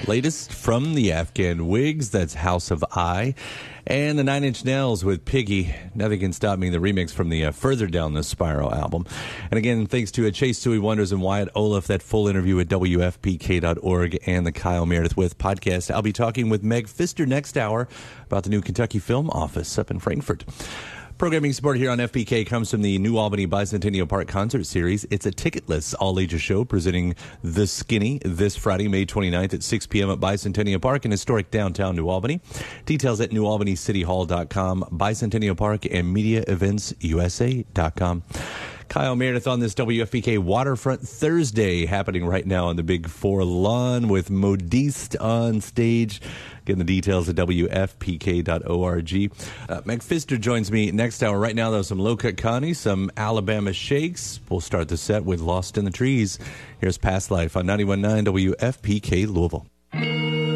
Latest from the Afghan Wigs, that's House of I. And the Nine Inch Nails with Piggy, Nothing Can Stop Me, the remix from the Further Down the Spiral album. And again, thanks to Chase Suey Wonders and Wyatt Olaf, that full interview at WFPK.org and the Kyle Meredith With podcast. I'll be talking with Meg Pfister next hour about the new Kentucky Film Office up in Frankfurt. Programming support here on FPK comes from the New Albany Bicentennial Park Concert Series. It's a ticketless all-ages show presenting The Skinny this Friday, May 29th at 6 p.m. at Bicentennial Park in historic downtown New Albany. Details at newalbanycityhall.com, Bicentennial Park, and mediaeventsusa.com. Kyle Meredith on this WFPK Waterfront Thursday, happening right now on the Big Four lawn with Modiste on stage. Getting the details at WFPK.org. Meg Pfister joins me next hour. Right now, though, some low-cut Connie, some Alabama Shakes. We'll start the set with Lost in the Trees. Here's Past Life on 91.9 WFPK Louisville.